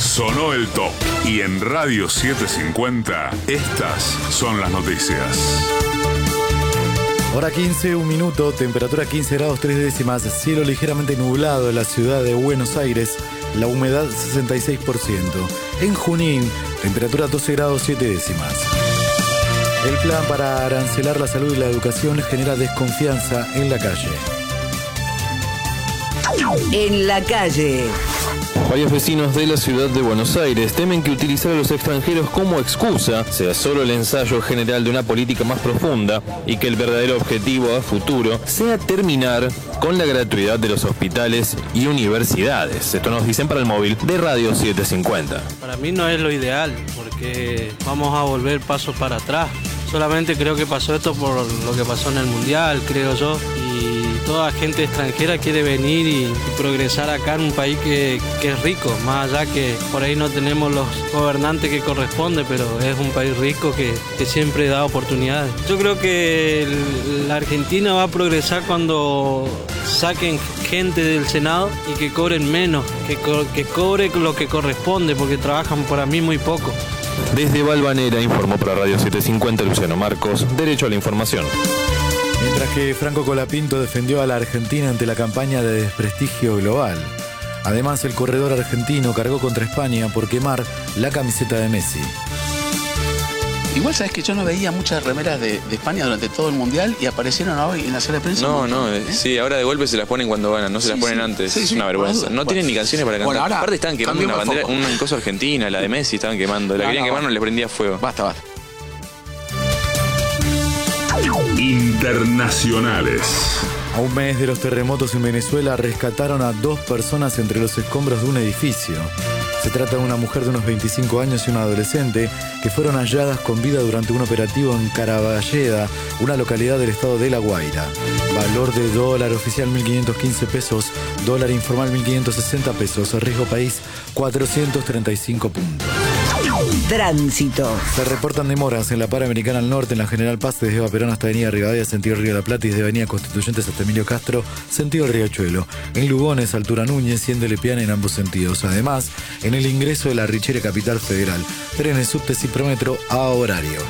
Sonó el top. Y en Radio 750, estas son las noticias. Hora 15, 1 minuto, temperatura 15 grados 3 décimas, cielo ligeramente nublado en la ciudad de Buenos Aires, la humedad 66%. En Junín, temperatura 12 grados 7 décimas. El plan para arancelar la salud y la educación genera desconfianza en la calle. En la calle. Varios vecinos de la ciudad de Buenos Aires temen que utilizar a los extranjeros como excusa sea solo el ensayo general de una política más profunda y que el verdadero objetivo a futuro sea terminar con la gratuidad de los hospitales y universidades. Esto nos dicen para el móvil de Radio 750. Para mí no es lo ideal, porque vamos a volver pasos para atrás. Solamente creo que pasó esto por lo que pasó en el Mundial, creo yo. Y toda gente extranjera quiere venir y progresar acá en un país que es rico. Más allá que por ahí no tenemos los gobernantes que corresponde, pero es un país rico que siempre da oportunidades. Yo creo que la Argentina va a progresar cuando saquen gente del Senado y que cobren menos, que cobre lo que corresponde, porque trabajan para mí muy poco. Desde Valvanera informó para Radio 750 Luciano Marcos, Derecho a la Información. Mientras que Franco Colapinto defendió a la Argentina ante la campaña de desprestigio global. Además, el corredor argentino cargó contra España por quemar la camiseta de Messi. Igual sabes que yo no veía muchas remeras de España durante todo el Mundial y aparecieron hoy en la sala de prensa. Sí, ahora de golpe se las ponen cuando ganan, no se las ponen antes. Es una vergüenza. No tienen ni canciones para cantar. Bueno, ahora aparte estaban quemando una bandera, una cosa argentina, la de Messi estaban quemando. La querían quemar, no les prendía fuego. Basta. Internacionales. A un mes de los terremotos en Venezuela rescataron a 2 personas entre los escombros de un edificio. Se trata de una mujer de unos 25 años y una adolescente que fueron halladas con vida durante un operativo en Caraballeda, una localidad del estado de La Guaira. Valor de dólar oficial 1.515 pesos, dólar informal 1.560 pesos, riesgo país 435 puntos. Tránsito. Se reportan demoras en la Panamericana al norte, en la General Paz, desde Eva Perón hasta Avenida Rivadavia, sentido Río de la Plata, y desde Avenida Constituyentes hasta Emilio Castro, sentido Riachuelo. En Lugones, altura Núñez, y en Lepiana en ambos sentidos. Además, en el ingreso de la Richere Capital Federal, trenes subtes y Prometro a horario.